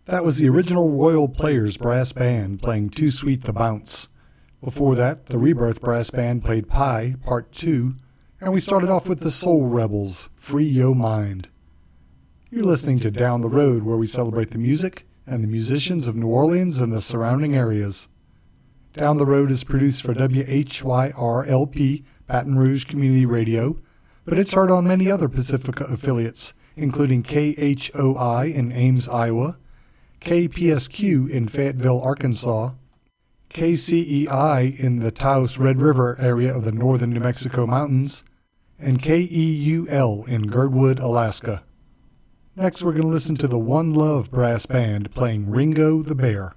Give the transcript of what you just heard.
That was the original Royal Players Brass Band playing Too Sweet to Bounce. Before that, the Rebirth Brass Band played Pie, Part 2, and we started off with the Soul Rebels, Free Yo Mind. You're listening to Down the Road, where we celebrate the music and the musicians of New Orleans and the surrounding areas. Down the Road is produced for WHYR-LP, Baton Rouge Community Radio, but it's heard on many other Pacifica affiliates, including KHOI in Ames, Iowa, KPSQ in Fayetteville, Arkansas, KCEI in the Taos Red River area of the northern New Mexico mountains, and KEUL in Girdwood, Alaska. Next, we're going to listen to the One Love Brass Band playing Ringo the Bear.